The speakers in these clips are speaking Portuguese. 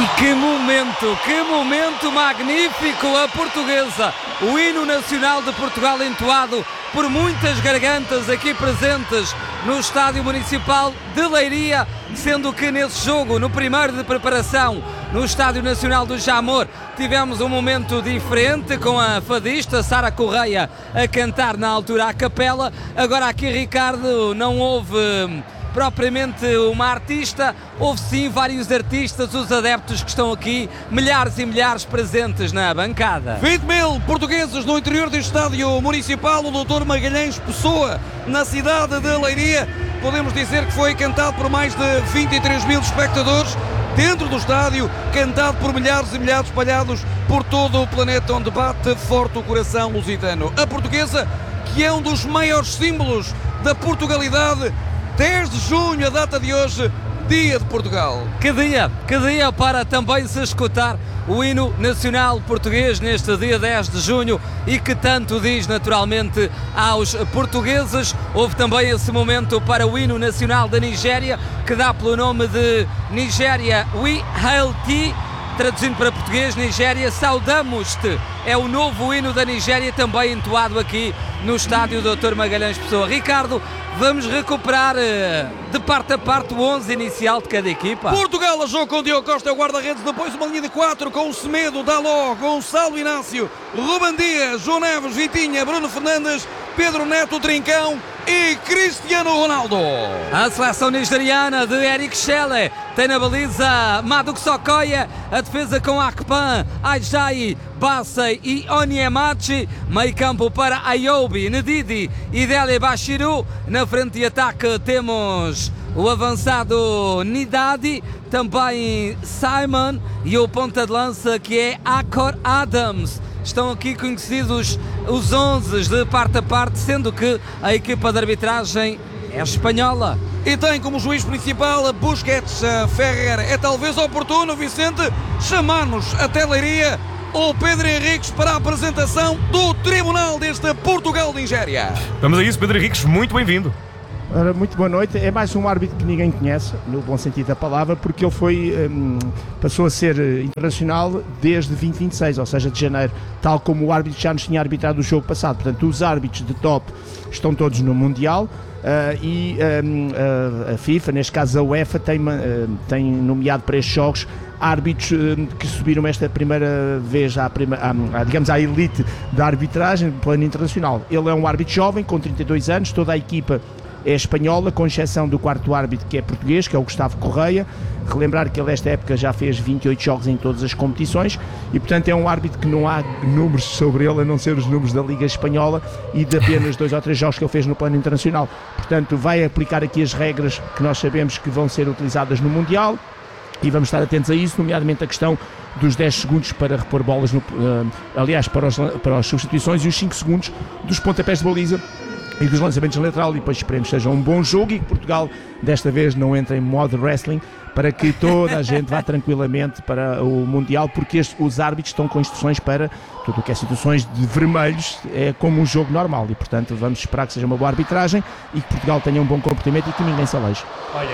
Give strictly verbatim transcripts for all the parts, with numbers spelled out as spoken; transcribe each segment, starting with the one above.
E que momento, que momento magnífico a portuguesa. O hino nacional de Portugal entoado por muitas gargantas aqui presentes no Estádio Municipal de Leiria, sendo que nesse jogo, no primeiro de preparação, no Estádio Nacional do Jamor, tivemos um momento diferente com a fadista Sara Correia a cantar na altura a capela. Agora aqui, Ricardo, não houve propriamente uma artista, houve sim vários artistas, os adeptos que estão aqui, milhares e milhares presentes na bancada. vinte mil portugueses no interior do Estádio Municipal, o doutor Magalhães Pessoa, na cidade de Leiria. Podemos dizer que foi cantado por mais de vinte e três mil espectadores dentro do estádio, cantado por milhares e milhares espalhados por todo o planeta, onde bate forte o coração lusitano. A portuguesa, que é um dos maiores símbolos da Portugalidade. dez de junho, a data de hoje, Dia de Portugal. Que dia, que dia para também se escutar o hino nacional português neste dia dez de junho e que tanto diz naturalmente aos portugueses. Houve também esse momento para o hino nacional da Nigéria, que dá pelo nome de Nigéria We Hail Thee, traduzindo para português, Nigéria, saudamos-te. É o novo hino da Nigéria, também entoado aqui no estádio doutor Magalhães Pessoa. Ricardo, vamos recuperar de parte a parte o onze inicial de cada equipa. Portugal a jogo com Diogo Costa, o guarda-redes, depois uma linha de quatro com o Semedo, Daló, Gonçalo Inácio, Ruben Dias, João Neves, Vitinha, Bruno Fernandes, Pedro Neto, Trincão e Cristiano Ronaldo. A seleção nigeriana de Eric Chelle tem na baliza Maduk Sokoye, a defesa com Akpan, Ajayi, Bassey e Onyemachi, meio campo para Ayobi, Ndidi e Dele Bashiru. Na frente de ataque temos o avançado Nidadi, também Simon e o ponta de lança que é Akor Adams. Estão aqui conhecidos os onze de parte a parte, sendo que a equipa de arbitragem é espanhola. E tem como juiz principal Busquets Ferrer. É talvez oportuno, Vicente, chamar-nos até Leiria o Pedro Henriques para a apresentação do tribunal deste Portugal-Nigéria. Vamos a isso, Pedro Henriques, muito bem-vindo. Ora, muito boa noite. É mais um árbitro que ninguém conhece, no bom sentido da palavra, porque ele foi, um, passou a ser internacional desde vinte e vinte e seis, ou seja, de janeiro, tal como o árbitro já nos tinha arbitrado o jogo passado. Portanto, os árbitros de top estão todos no Mundial. Uh, e um, uh, a FIFA, neste caso a UEFA, tem, uh, tem nomeado para estes jogos árbitros uh, que subiram esta primeira vez à, prima, à, à, digamos, à elite da arbitragem no plano internacional. Ele é um árbitro jovem, com trinta e dois anos, toda a equipa é espanhola, com exceção do quarto árbitro, que é português, que é o Gustavo Correia. Relembrar que ele esta época já fez vinte e oito jogos em todas as competições e, portanto, é um árbitro que não há números sobre ele, a não ser os números da Liga Espanhola e de apenas dois ou três jogos que ele fez no plano internacional. Portanto, vai aplicar aqui as regras que nós sabemos que vão ser utilizadas no Mundial e vamos estar atentos a isso, nomeadamente a questão dos dez segundos para repor bolas, no, uh, aliás, para, os, para as substituições, e os cinco segundos dos pontapés de baliza e dos lançamentos lateral. E depois esperemos que seja um bom jogo e que Portugal desta vez não entre em modo wrestling, para que toda a gente vá tranquilamente para o Mundial, porque este, os árbitros estão com instruções para tudo o que é situações de vermelhos, é como um jogo normal e, portanto, vamos esperar que seja uma boa arbitragem e que Portugal tenha um bom comportamento e que ninguém se aleje.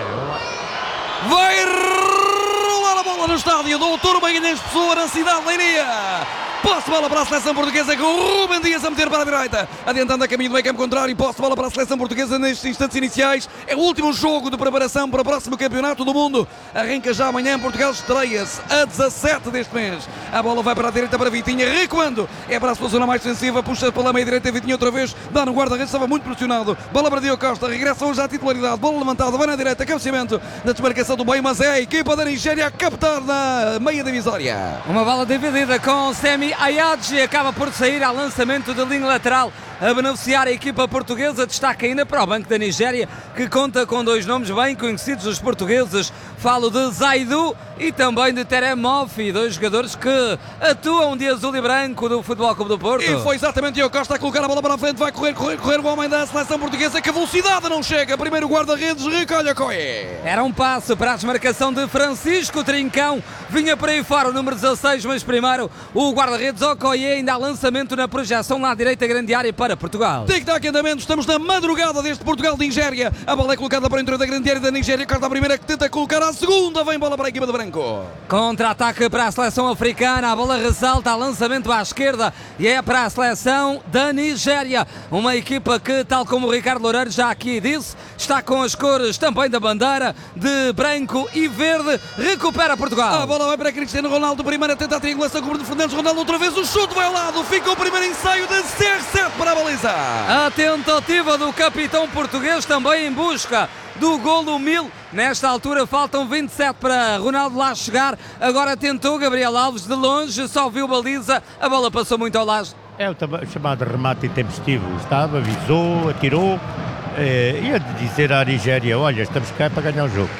Vai rolar a bola no estádio doutor Magalhães Pessoa, na cidade de Leiria. Posse de bola para a seleção portuguesa, com o Ruben Dias a meter para a direita, adiantando a caminho do meio campo contrário. Posse de bola para a seleção portuguesa nestes instantes iniciais. É o último jogo de preparação para o próximo campeonato do mundo. Arranca já amanhã. Portugal estreia-se a dezassete deste mês. A bola vai para a direita para Vitinha, recuando. É para a sua zona mais defensiva, puxa pela meia direita. Vitinha outra vez, dá no guarda-redes, estava muito pressionado. Bola para Diogo Costa, regressa hoje à titularidade. Bola levantada, vai na direita, cabeceamento na desmarcação do bem, mas é a equipa da Nigéria a captar na meia divisória. Uma bola dividida com Semi Ayadji, acaba por sair ao lançamento de linha lateral a beneficiar a equipa portuguesa. Destaca ainda para o banco da Nigéria, que conta com dois nomes bem conhecidos dos portugueses. Falo de Zaidu e também de Terem Mofi, dois jogadores que atuam de azul e branco do Futebol Clube do Porto. E foi exatamente Diogo Costa a colocar a bola para a frente, vai correr, correr, correr o homem da seleção portuguesa, que a velocidade não chega. Primeiro o guarda-redes, recolhe a Coé. Era um passo para a desmarcação de Francisco Trincão, vinha por aí fora o número dezasseis, mas primeiro o guarda-redes Okoye, ainda há lançamento na projeção lá à direita, grande área para Portugal. Tic-tac, andamento, estamos na madrugada deste Portugal-Nigéria. A bola é colocada para o interior da grande área da Nigéria. Corta a primeira, que tenta colocar a a segunda, vem bola para a equipa de branco. Contra-ataque para a seleção africana, a bola ressalta, lançamento à esquerda e é para a seleção da Nigéria. Uma equipa que, tal como o Ricardo Loureiro já aqui disse, está com as cores também da bandeira de branco e verde. Recupera Portugal. A bola vai para Cristiano Ronaldo, primeira tenta a triangulação com o Bruno Fernandes, Ronaldo outra vez, o chute vai ao lado, fica o primeiro ensaio de C R sete para a baliza. A tentativa do capitão português também em busca do golo mil. Nesta altura faltam vinte e sete para Ronaldo lá chegar. Agora tentou Gabriel Alves de longe, só viu baliza, a bola passou muito ao lado. É o chamado remate intempestivo. Estava, avisou, atirou. É, ia dizer à Nigéria: olha, estamos cá para ganhar o jogo.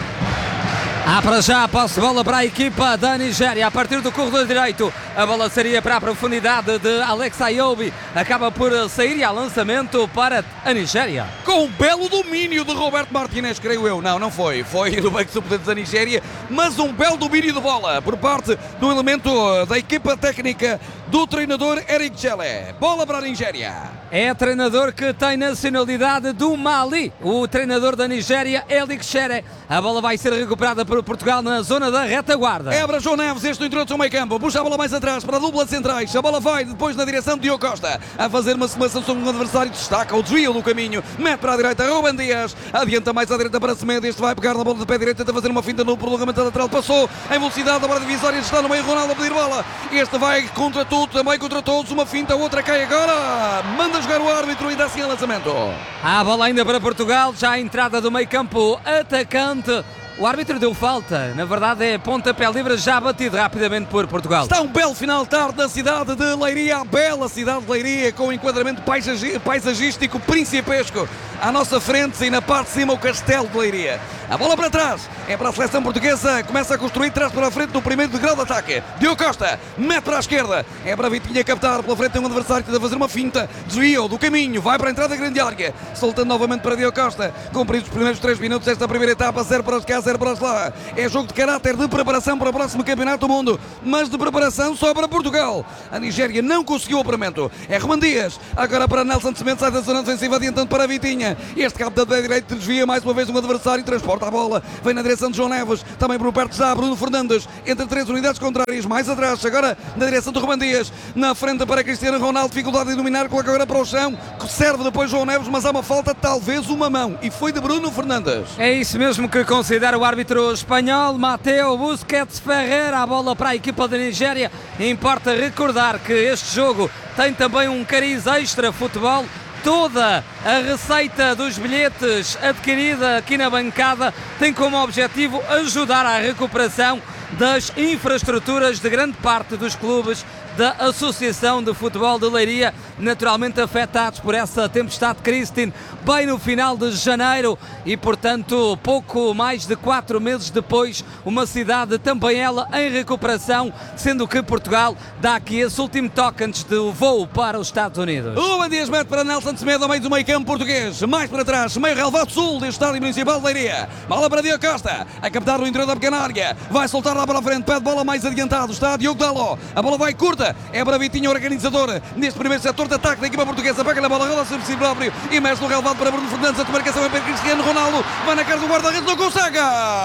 Há para já a posse de bola para a equipa da Nigéria a partir do corredor direito. A bola seria para a profundidade de Alex Ayobi. Acaba por sair e há lançamento para a Nigéria. Com um belo domínio de Roberto Martínez, creio eu. Não, não foi. Foi do banco de suplentes da Nigéria, mas um belo domínio de bola por parte do elemento da equipa técnica do treinador Eric Chelle. Bola para a Nigéria. É treinador que tem nacionalidade do Mali. O treinador da Nigéria, Eric Chelle. A bola vai ser recuperada por Portugal na zona da retaguarda. Ebra João Neves, este no interior do seu meio campo. Puxa a bola mais atrás para a dupla de centrais. A bola vai depois na direção de Diogo Costa. A fazer uma simulação sobre um adversário. Destaca o desvio do caminho. Mete para a direita Ruben Dias. Adianta mais à direita para Semedo. Este vai pegar na bola de pé direito. Tenta fazer uma finta no prolongamento lateral. Passou em velocidade. A bola divisória está no meio. Ronaldo a pedir bola. Este vai contra tudo, também contra todos. Uma finta, outra cai agora. Manda jogar o árbitro e dá assim a lançamento. A bola ainda para Portugal. Já a entrada do meio campo atacante. O árbitro deu falta, na verdade é pontapé livre já batido rapidamente por Portugal. Está um belo final de tarde na cidade de Leiria, a bela cidade de Leiria, com um enquadramento paisagi paisagístico principesco. À nossa frente e na parte de cima o castelo de Leiria. A bola para trás, é para a seleção portuguesa, começa a construir, traz para a frente no primeiro degrau de ataque. Diogo Costa, mete para a esquerda, é para Vitinha captar, pela frente tem um adversário que tenta fazer uma finta, desviou do caminho, vai para a entrada da grande área, soltando novamente para Diogo Costa, cumpridos os primeiros três minutos desta primeira etapa, zero para os cá, zero para os lá. É jogo de caráter de preparação para o próximo campeonato do mundo, mas de preparação só para Portugal. A Nigéria não conseguiu o apuramento, é Ruben Dias, agora para Nelson Semedo, sai da zona defensiva, adiantando para Vitinha, este cabo da direita desvia mais uma vez um adversário, transporta a bola, vem na direção de João Neves, também por perto está Bruno Fernandes, entre três unidades contrárias, mais atrás, agora na direção de Ruben Dias, na frente para Cristiano Ronaldo, dificuldade de dominar, coloca agora para o chão, que serve depois João Neves, mas há uma falta, talvez uma mão, e foi de Bruno Fernandes. É isso mesmo que considera o árbitro espanhol, Mateo Busquets Ferreira, a bola para a equipa da Nigéria. Importa recordar que este jogo tem também um cariz extra futebol. Toda a receita dos bilhetes adquirida aqui na bancada tem como objetivo ajudar à recuperação das infraestruturas de grande parte dos clubes da Associação de Futebol de Leiria, naturalmente afetados por essa tempestade Christine, bem no final de janeiro e, portanto, pouco mais de quatro meses depois, uma cidade também ela em recuperação, sendo que Portugal dá aqui esse último toque antes do voo para os Estados Unidos. Ruben Dias mete para Nelson Semedo ao meio do meio campo português, mais para trás, meio relevado sul deste estádio municipal de Leiria. Bola para Diogo Costa, a captar no interior da pequena área, vai soltar lá para a frente, pede bola mais adiantado, está Diogo Dalot, a bola vai curta, é para Vitinho, organizador neste primeiro setor de ataque da equipa portuguesa, pega a bola, rola sobre si próprio e mexe no relevado para Bruno Fernandes, a demarcação é para Cristiano Ronaldo, vai na cara do guarda-redes, não consegue,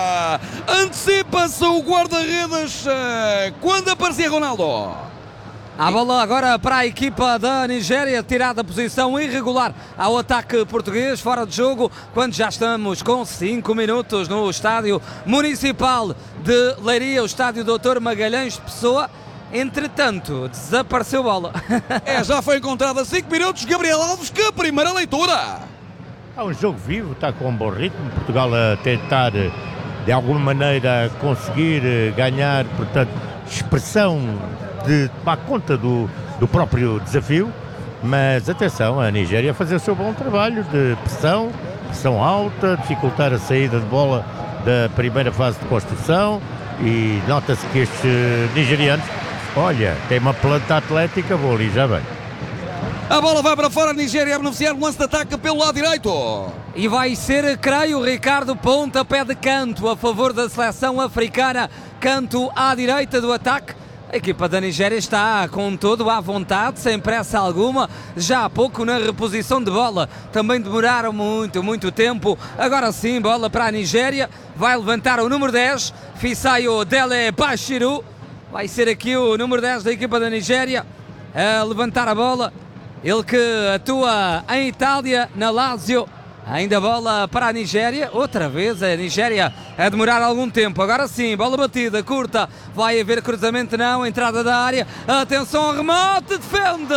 antecipa-se o guarda-redes quando aparecia Ronaldo. A bola agora para a equipa da Nigéria, tirada a posição irregular ao ataque português, fora de jogo, quando já estamos com cinco minutos no estádio municipal de Leiria, o estádio doutor Magalhães de Pessoa. Entretanto, desapareceu a bola. É, já foi encontrada cinco minutos, Gabriel Alves, que a primeira leitura. É um jogo vivo, está com um bom ritmo, Portugal a tentar de alguma maneira conseguir ganhar, portanto, expressão de para conta do, do próprio desafio, mas atenção, a Nigéria a fazer o seu bom trabalho de pressão, pressão alta, dificultar a saída de bola da primeira fase de construção e nota-se que estes nigerianos, olha, tem uma planta atlética boa ali, já bem. A bola vai para fora, a Nigéria a beneficiar do lance de ataque pelo lado direito. E vai ser, creio, Ricardo, pontapé de canto a favor da seleção africana, canto à direita do ataque. A equipa da Nigéria está com todo à vontade, sem pressa alguma, já há pouco na reposição de bola. Também demoraram muito, muito tempo. Agora sim, bola para a Nigéria. vai levantar o número dez, Fisayo Dele Bashiru, vai ser aqui o número dez da equipa da Nigéria a levantar a bola, ele que atua em Itália, na Lazio. Ainda bola para a Nigéria, outra vez a Nigéria a demorar algum tempo, agora sim, bola batida, curta, vai haver cruzamento não, entrada da área, atenção ao remate, defende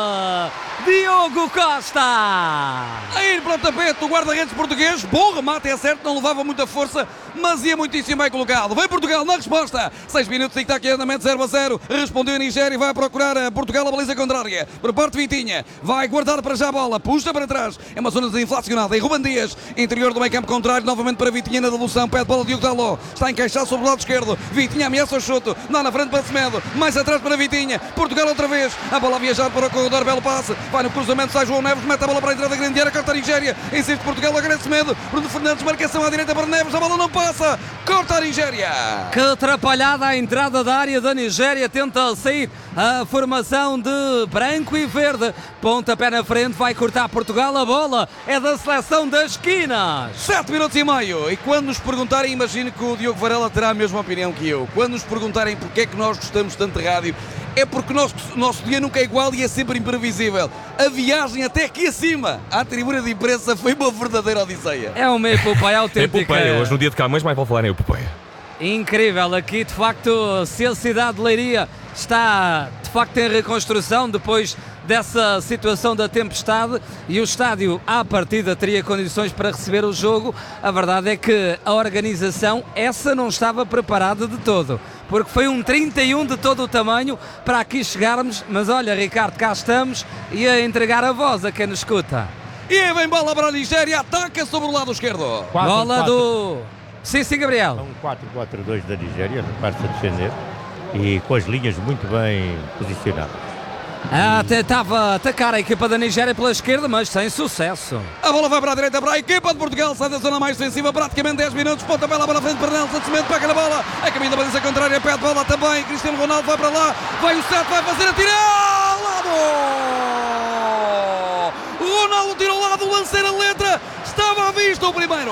Diogo Costa! A ir para o tapete o guarda-redes português, bom remate, é certo, não levava muita força, mas ia muitíssimo bem colocado. Vem Portugal na resposta, seis minutos e está aqui andamento zero a zero, respondeu a Nigéria e vai procurar a Portugal a baliza contrária, por parte de Vitinha, vai guardar para já a bola, puxa para trás, é uma zona desinflacionada, e Ruben Dias, interior do meio campo contrário, novamente para Vitinha na devolução, pede bola Diogo Dalot, está encaixado sobre o lado esquerdo, Vitinha ameaça o chuto, dá na frente para Semedo, mais atrás para Vitinha, Portugal outra vez, a bola a viajar para o corredor, belo passe, vai no cruzamento, sai João Neves, mete a bola para a entrada da grande área, corta a Nigéria, insiste Portugal, agora é Semedo, Bruno Fernandes, marcação à direita para Neves, a bola não passa, corta a Nigéria. Que atrapalhada a entrada da área da Nigéria, tenta sair a formação de branco e verde, pontapé na frente, vai cortar Portugal, a bola é da seleção das esquinas. sete minutos e meio, e quando nos perguntarem, imagino que o Diogo Varela terá a mesma opinião que eu, quando nos perguntarem porque é que nós gostamos tanto de rádio, é porque o nosso, nosso dia nunca é igual e é sempre imprevisível. A viagem até aqui acima, à tribuna de imprensa, foi uma verdadeira odisseia. É uma epopeia autêntica. Epopeia, hoje no dia de Camões mais vale falar em epopeia. Incrível, aqui de facto, se a cidade de Leiria está de facto em reconstrução depois dessa situação da tempestade e o estádio à partida teria condições para receber o jogo, a verdade é que a organização essa não estava preparada de todo, porque foi um trinta e um de todo o tamanho para aqui chegarmos, mas olha Ricardo, cá estamos e a entregar a voz a quem nos escuta. E vem bola para a Nigéria, ataca sobre o lado esquerdo. quatro, Bola quatro. do... Sim, sim, Gabriel. Um quatro quatro dois da Nigéria, parte a defender e com as linhas muito bem posicionadas. Ah, tentava atacar a equipa da Nigéria pela esquerda, mas sem sucesso. A bola vai para a direita para a equipa de Portugal, sai da zona mais defensiva, praticamente dez minutos, pontapé lá para a frente para Nelson Semedo, pega na bola, a caminho da baliza contrária, pede bola também, Cristiano Ronaldo vai para lá, vai o sete, vai fazer a tirar, lado! Ronaldo tira ao lado, lanceira letra, estava à vista o primeiro.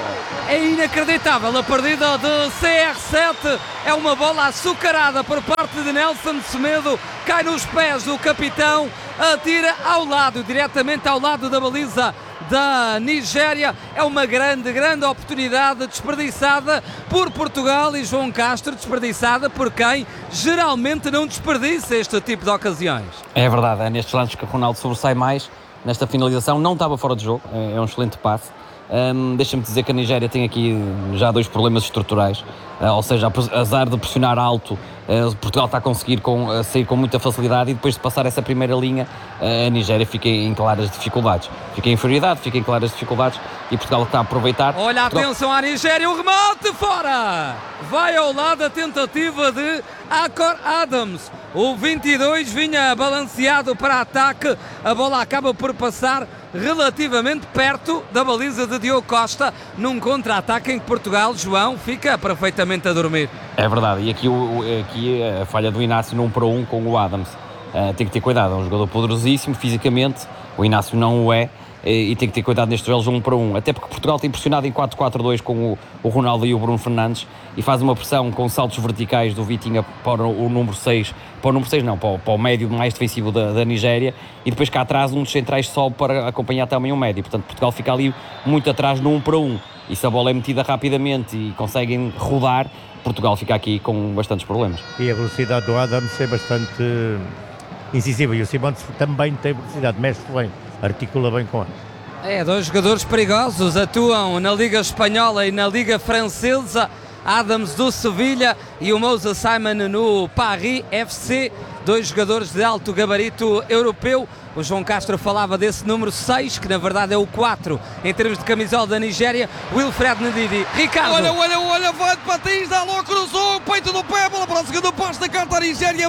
É inacreditável a perdida de C R sete, é uma bola açucarada por parte de Nelson Semedo, cai nos pés do capitão, atira ao lado, diretamente ao lado da baliza da Nigéria. É uma grande, grande oportunidade desperdiçada por Portugal e João Castro, desperdiçada por quem geralmente não desperdiça este tipo de ocasiões. É verdade, é nestes lances que o Ronaldo sobressai mais, nesta finalização, não estava fora de jogo, é um excelente passe. Um, Deixa-me dizer que a Nigéria tem aqui já dois problemas estruturais, uh, ou seja, azar de pressionar alto, uh, Portugal está a conseguir com, uh, sair com muita facilidade e depois de passar essa primeira linha, uh, a Nigéria fica em claras dificuldades, fica em inferioridade, fica em claras dificuldades e Portugal está a aproveitar. Olha, Portugal... atenção à Nigéria, o remate fora! Vai ao lado a tentativa de Akor Adams. O vinte e dois vinha balanceado para ataque, a bola acaba por passar relativamente perto da baliza de Diogo Costa, num contra-ataque em que Portugal, João, fica perfeitamente a dormir. É verdade, e aqui, o, aqui a falha do Inácio num para um com o Adams. Uh, tem que ter cuidado, é um jogador poderosíssimo fisicamente, o Inácio não o é, e tem que ter cuidado nestes duelos um para um, até porque Portugal tem pressionado em quatro quatro dois com o, o Ronaldo e o Bruno Fernandes e faz uma pressão com saltos verticais do Vitinha para o, o número seis, para o número seis não, para o, para o médio mais defensivo da, da Nigéria, e depois cá atrás um dos centrais sobe para acompanhar também o médio, portanto Portugal fica ali muito atrás no um para um, e se a bola é metida rapidamente e conseguem rodar, Portugal fica aqui com bastantes problemas. E a velocidade do Adams é bastante incisiva e o Simões também tem velocidade, mexe bem, articula bem com ele. É, dois jogadores perigosos, atuam na Liga Espanhola e na Liga Francesa, Adams do Sevilha e o Moses Simon no Paris F C, dois jogadores de alto gabarito europeu. O João Castro falava desse número seis, que na verdade é o quatro em termos de camisola da Nigéria, Wilfred Ndidi. Ricardo! Olha, olha, olha, vai de patins, Dalot cruzou, peito do pé, bola para o segundo posto da carta a Nigéria,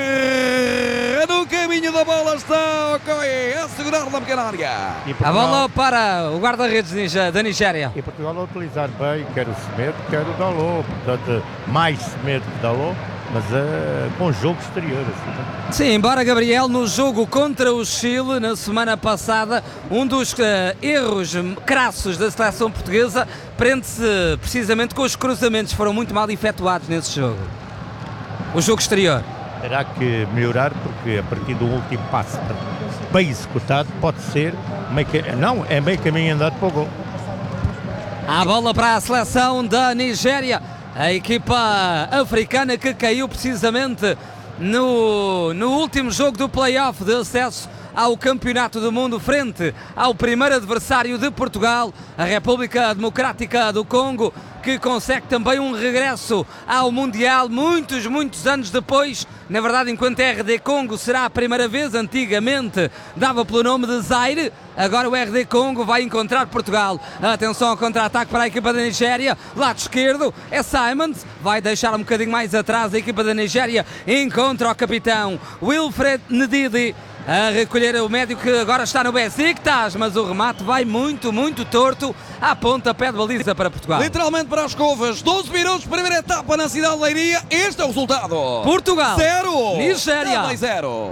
mas no caminho da bola está ok, a segurar na pequena área. A bola para o guarda-redes da Nigéria. E Portugal a utilizar bem, quer o Semedo, quer o Dalot, portanto mais Semedo que Dalot, mas uh, com jogo exterior. Assim, né? Sim, embora Gabriel, no jogo contra o Chile, na semana passada, um dos uh, erros crassos da seleção portuguesa prende-se precisamente com os cruzamentos, foram muito mal efetuados nesse jogo. O jogo exterior. Terá que melhorar, porque a partir do último passo bem executado, pode ser meio que, não, é meio caminho andado para o gol. A bola para a seleção da Nigéria, a equipa africana que caiu precisamente no, no último jogo do play-off de acesso ao Campeonato do Mundo, frente ao primeiro adversário de Portugal, a República Democrática do Congo, que consegue também um regresso ao Mundial muitos, muitos anos depois. Na verdade, enquanto R D Congo será a primeira vez, antigamente dava pelo nome de Zaire, agora o R D Congo vai encontrar Portugal. Atenção ao contra-ataque para a equipa da Nigéria, lado esquerdo é Simons, vai deixar um bocadinho mais atrás a equipa da Nigéria, encontra o capitão Wilfred Ndidi, a recolher o médio que agora está no Besiktas, mas o remate vai muito, muito torto à ponta, pé de baliza para Portugal. Literalmente para as covas, doze minutos, primeira etapa na cidade de Leiria, este é o resultado. Portugal, zero, Nigéria. também zero.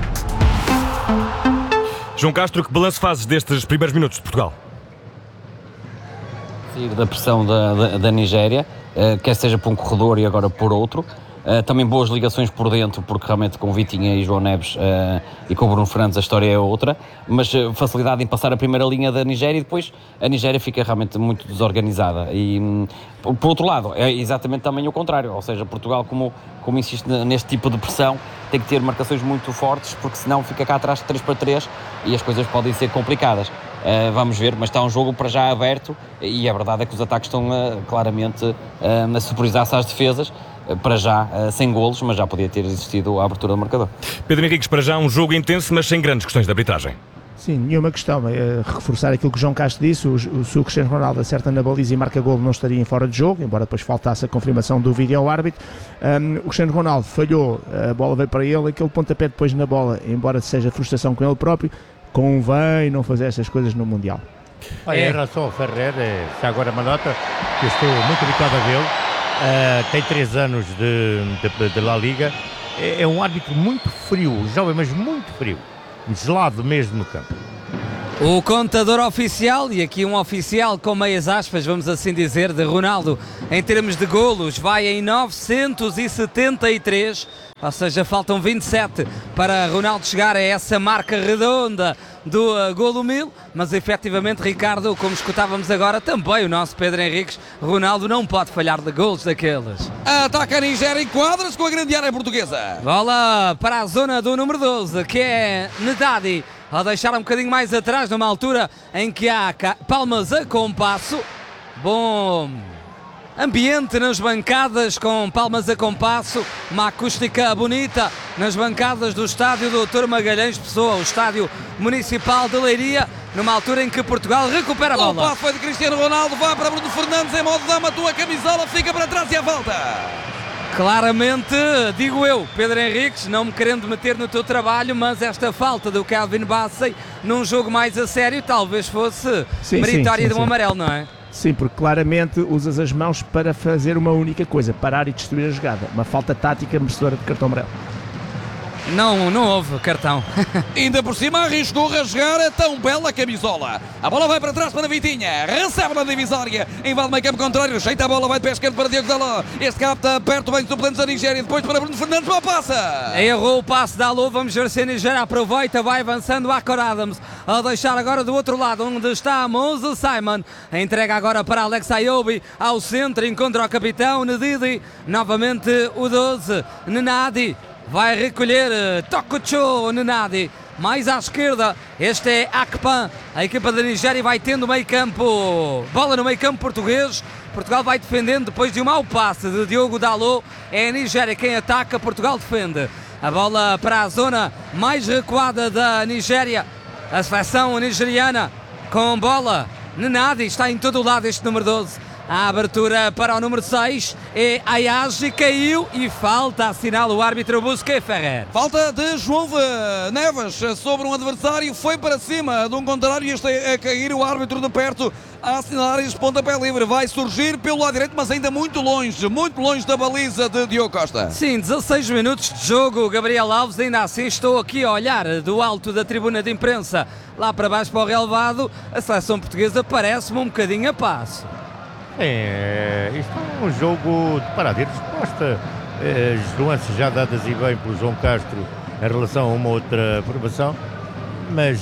João Castro, que balanço fazes destes primeiros minutos de Portugal? Sair da pressão da, da, da Nigéria, uh, quer seja por um corredor e agora por outro. Uh, também boas ligações por dentro, porque realmente com Vitinha e João Neves uh, e com o Bruno Fernandes a história é outra, mas uh, facilidade em passar a primeira linha da Nigéria, e depois a Nigéria fica realmente muito desorganizada. E um, por outro lado, é exatamente também o contrário, ou seja, Portugal, como, como insiste neste tipo de pressão, tem que ter marcações muito fortes, porque senão fica cá atrás de três para três e as coisas podem ser complicadas. Uh, vamos ver, mas está um jogo para já aberto, e a verdade é que os ataques estão uh, claramente uh, a superiorizar-se às defesas. Para já, sem golos, mas já podia ter existido a abertura do marcador. Pedro Henriques, para já um jogo intenso, mas sem grandes questões de arbitragem. Sim, nenhuma questão. É reforçar aquilo que o João Castro disse. O, o, se o Cristiano Ronaldo acerta na baliza e marca golo, não estaria em fora de jogo, embora depois faltasse a confirmação do vídeo ao árbitro. Um, o Cristiano Ronaldo falhou, a bola veio para ele, aquele pontapé depois na bola, embora seja frustração com ele próprio, convém não fazer essas coisas no Mundial. Olha, é. Em relação ao Ferrer, se agora uma nota, eu estou muito habituado a vê-lo. Uh, tem três anos de, de, de La Liga, é, é um árbitro muito frio, jovem, mas muito frio, gelado mesmo no campo. O contador oficial, e aqui um oficial com meias aspas, vamos assim dizer, de Ronaldo, em termos de golos, vai em novecentos e setenta e três, ou seja, faltam vinte e sete para Ronaldo chegar a essa marca redonda do uh, golo mil, mas efetivamente, Ricardo, como escutávamos agora, também o nosso Pedro Henriques, Ronaldo não pode falhar de golos daqueles. Ataca a Nigéria, enquadra-se com a grande área portuguesa. Bola para a zona do número doze, que é Ndadi, a deixar um bocadinho mais atrás, numa altura em que há palmas a compasso. Bom ambiente nas bancadas, com palmas a compasso, uma acústica bonita nas bancadas do estádio doutor Magalhães Pessoa, o estádio municipal de Leiria, numa altura em que Portugal recupera a bola. O passo foi de Cristiano Ronaldo, vai para Bruno Fernandes em modo dama, a tua camisola fica para trás e a volta. Claramente, digo eu, Pedro Henriques, não me querendo meter no teu trabalho, mas esta falta do Calvin Bassey num jogo mais a sério talvez fosse sim, meritória sim, sim, de um sim. amarelo, não é? Sim, porque claramente usas as mãos para fazer uma única coisa, parar e destruir a jogada. Uma falta tática merecedora de cartão amarelo. Não, não houve cartão. Ainda por cima arriscou rasgar a tão bela camisola. A bola vai para trás para Vitinha, recebe na divisória, invade meio campo contrário, ajeita a bola, vai de pé esquerdo para Diego Dalot. Este capta perto bem dos suplentes da Nigéria, depois para Bruno Fernandes, para passa. Errou o passe da Dalot, vamos ver se a Nigéria aproveita, vai avançando a Akor Adams, a deixar agora do outro lado, onde está Moses Simon. A entrega agora para Alex Ayobi, ao centro, encontra o capitão Ndidi, novamente o doze, Nenadi. Vai recolher uh, Tokucho Nenadi, mais à esquerda, este é Akpan, a equipa da Nigéria vai tendo meio campo, bola no meio campo português, Portugal vai defendendo depois de um mau passe de Diogo Dalot, é a Nigéria quem ataca, Portugal defende, a bola para a zona mais recuada da Nigéria, a seleção nigeriana com bola, Nenadi está em todo o lado este número doze, A abertura para o número seis é Ayage, caiu e falta, assinala o árbitro Busquets Ferrer. Falta de João Neves sobre um adversário, foi para cima de um contrário e este a cair, o árbitro de perto a assinalar este pontapé livre. Vai surgir pelo lado direito, mas ainda muito longe, muito longe da baliza de Diogo Costa. Sim, dezasseis minutos de jogo, Gabriel Alves, ainda assim estou aqui a olhar do alto da tribuna de imprensa lá para baixo para o relevado, a seleção portuguesa parece-me um bocadinho a passo. É, isto é um jogo de parada e resposta. As nuances já dadas e bem pelo João Castro em relação a uma outra formação, mas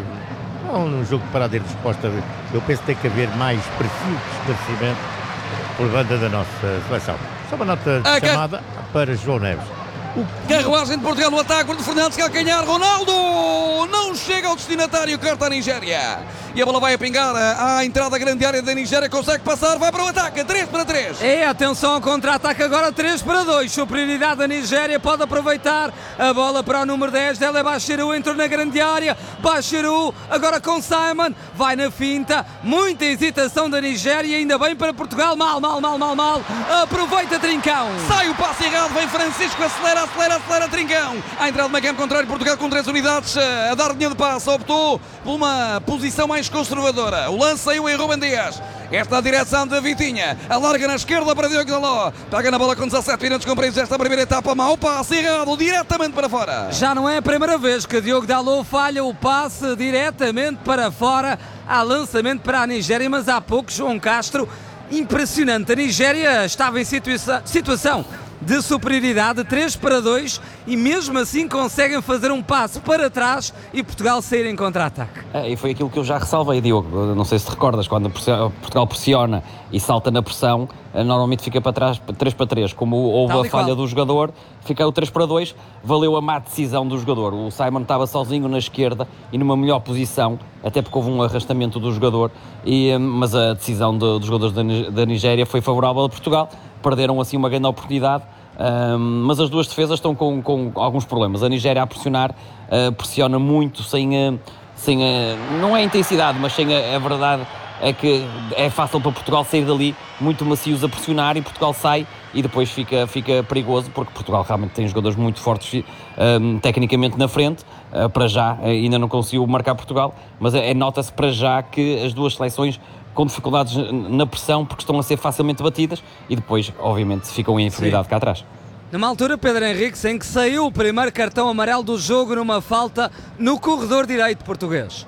é um jogo de parada e resposta. Eu penso que tem que haver mais perfil de esclarecimento por banda da nossa seleção. Só uma nota de chamada para João Neves. O carruagem de Portugal no ataque, Bruno Fernandes quer ganhar, Ronaldo não chega ao destinatário, corta a Nigéria e a bola vai a pingar à entrada grande área da Nigéria, consegue passar, vai para o ataque, três para três. É, atenção ao contra-ataque agora, três para dois, superioridade da Nigéria, pode aproveitar a bola para o número dez, dela é Bachiru, entrou na grande área, Bachiru agora com Simon, vai na finta, muita hesitação da Nigéria, ainda bem para Portugal, mal, mal, mal, mal, mal, aproveita Trincão. Sai o passe errado, vem Francisco, acelera, acelera, acelera Trincão, à entrada do meio campo contrário, Portugal com três unidades, a dar linha de passe, optou por uma posição mais conservadora, o lance saiu em Rúben Dias, esta a direção de Vitinha, alarga na esquerda para Diogo Dalot, pega na bola com dezassete minutos cumpridos esta primeira etapa, mau passe errado, diretamente para fora. Já não é a primeira vez que Diogo Dalot falha o passe diretamente para fora, há lançamento para a Nigéria, mas há pouco João Castro, impressionante, a Nigéria estava em situa- situação de superioridade, três para dois, e mesmo assim conseguem fazer um passo para trás e Portugal sair em contra-ataque. É, e foi aquilo que eu já ressalvei, Diogo, não sei se te recordas, quando Portugal pressiona e salta na pressão, normalmente fica para trás, três para três, como houve Tal a e falha qual. do jogador, fica o três para dois, valeu a má decisão do jogador, o Simon estava sozinho na esquerda e numa melhor posição, até porque houve um arrastamento do jogador, e, mas a decisão de, dos jogadores da, da Nigéria foi favorável a Portugal, perderam assim uma grande oportunidade. Um, mas as duas defesas estão com, com alguns problemas. A Nigéria a pressionar, uh, pressiona muito sem, uh, sem uh, não é intensidade, mas sem a, a verdade é que é fácil para Portugal sair dali muito macios a pressionar e Portugal sai e depois fica, fica perigoso, porque Portugal realmente tem jogadores muito fortes um, tecnicamente na frente. Uh, para já uh, ainda não conseguiu marcar Portugal, mas é, é, nota-se para já que as duas seleções com dificuldades na pressão, porque estão a ser facilmente batidas e depois, obviamente, ficam em inferioridade cá atrás. Numa altura, Pedro Henrique, em que saiu o primeiro cartão amarelo do jogo numa falta no corredor direito português.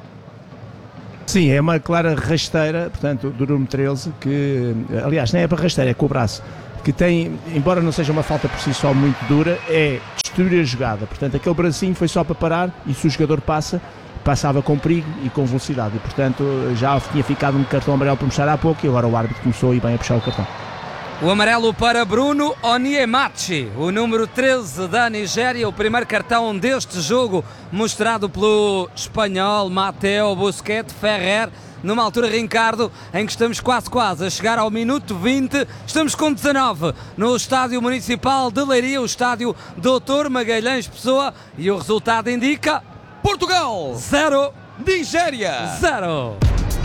Sim, é uma clara rasteira, portanto, do número treze, que, aliás, nem é para rasteira, é com o braço, que tem, embora não seja uma falta por si só muito dura, é destruir a jogada. Portanto, aquele bracinho foi só para parar e se o jogador passa, passava com perigo e com velocidade e, portanto, já tinha ficado um cartão amarelo por mostrar há pouco e agora o árbitro começou a ir bem a puxar o cartão. O amarelo para Bruno Onyemachi, o número treze da Nigéria, o primeiro cartão deste jogo mostrado pelo espanhol Mateo Busquets Ferrer, numa altura, Ricardo, em que estamos quase quase a chegar ao minuto vinte, estamos com dezanove no Estádio Municipal de Leiria, o Estádio doutor Magalhães Pessoa, e o resultado indica Portugal zero, Nigéria zero.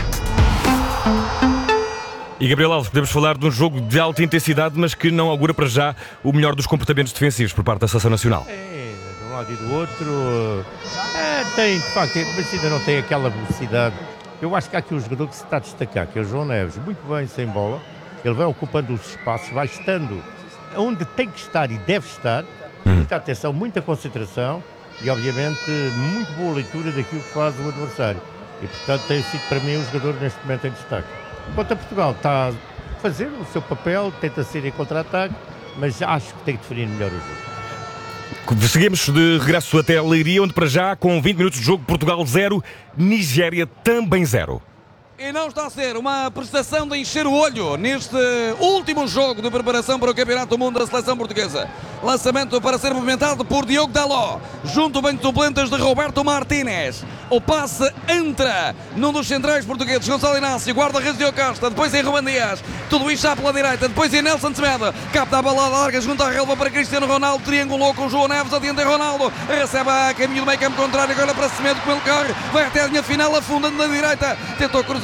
E Gabriel Alves, podemos falar de um jogo de alta intensidade, mas que não augura para já o melhor dos comportamentos defensivos por parte da Seleção Nacional. É, de um lado e do outro, é, tem, de facto, mas ainda não tem aquela velocidade. Eu acho que há aqui um jogador que se está a destacar, que é o João Neves, muito bem sem bola, ele vai ocupando os espaços, vai estando onde tem que estar e deve estar, muita atenção, muita concentração e, obviamente, muito boa leitura daquilo que faz o adversário. E, portanto, tem sido para mim um jogador neste momento em destaque. Enquanto a Portugal está a fazer o seu papel, tenta ser em contra-ataque, mas acho que tem que definir melhor o jogo. Seguimos de regresso até a Leiria, onde para já, com vinte minutos de jogo, Portugal zero, Nigéria também zero. E não está a ser uma prestação de encher o olho neste último jogo de preparação para o Campeonato do Mundo da Seleção Portuguesa. Lançamento para ser movimentado por Diogo Dalot, junto ao banco de suplentes de Roberto Martínez. O passe entra num dos centrais portugueses, Gonçalo Inácio, guarda-redes Diogo Costa, depois em Rúben Dias, tudo isto já pela direita, depois em Nelson Semedo, capta a bola larga junto à relva para Cristiano Ronaldo, triangulou com João Neves, adianta em Ronaldo, recebe a caminho do meio campo contrário, agora para Semedo, como ele corre, vai até a linha final, afundando na direita, tentou cruzar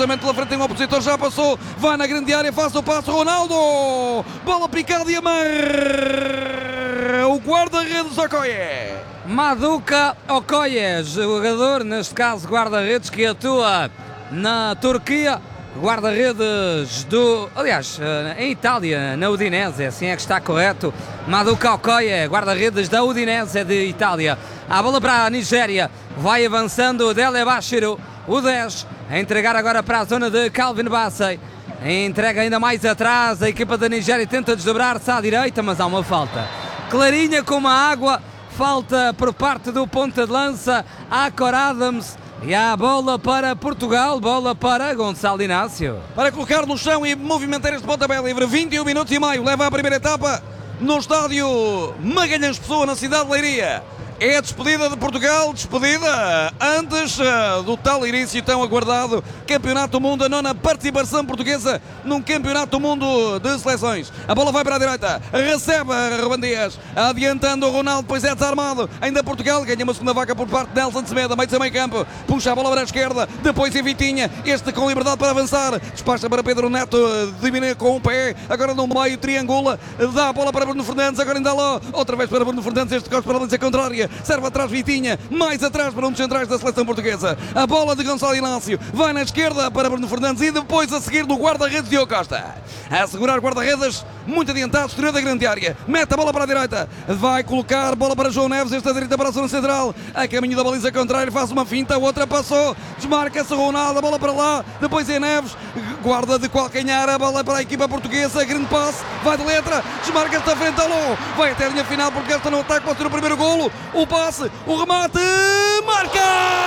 cruzamento pela frente, tem um opositor, já passou, vai na grande área, faz o passo, Ronaldo, bola picada e amarra o guarda-redes Okoye. Maduka Okoye, jogador, neste caso guarda-redes, que atua na Turquia, guarda-redes do, aliás, em Itália, na Udinese, assim é que está correto. Maduka Okoye, guarda-redes da Udinese de Itália. A bola para a Nigéria, vai avançando o Dele Bashiru, o dez, a entregar agora para a zona de Calvin Bassey. Entrega ainda mais atrás, a equipa da Nigéria tenta desdobrar-se à direita, mas há uma falta clarinha como a água, falta por parte do ponta de lança, Akor Adams. E há a bola para Portugal, bola para Gonçalo Inácio. Para colocar no chão e movimentar este pontapé livre, vinte e um minutos e meio, leva a primeira etapa no estádio Magalhães Pessoa, na cidade de Leiria. É a despedida de Portugal, despedida antes uh, do tal início tão aguardado Campeonato do Mundo, a nona participação portuguesa num Campeonato do Mundo de seleções. A bola vai para a direita, recebe Ruben Dias, adiantando o Ronaldo, depois é desarmado. Ainda Portugal ganha uma segunda vaca por parte de Nelson Semedo, meio de meio campo, puxa a bola para a esquerda, depois em Vitinha, este com liberdade para avançar, despacha para Pedro Neto, diminui com o pé, agora no meio, triangula, dá a bola para Bruno Fernandes, agora ainda lá, outra vez para Bruno Fernandes, este gosto para a linha contrária. Serve atrás Vitinha, mais atrás para um dos centrais da seleção portuguesa. A bola de Gonçalo Inácio vai na esquerda para Bruno Fernandes e depois a seguir do guarda-redes Diogo Costa. A segurar guarda-redes, muito adiantado, exterior da grande área. Mete a bola para a direita, vai colocar bola para João Neves, esta direita para a zona central. A caminho da baliza contrária, faz uma finta, a outra passou, desmarca-se Ronaldo, a bola para lá, depois é Neves, guarda de calcanhar, a bola para a equipa portuguesa, grande passe, vai de letra, desmarca-se da frente, alô, vai até a linha final porque está no ataque, pode ser o primeiro golo. O passe, o remate, marca!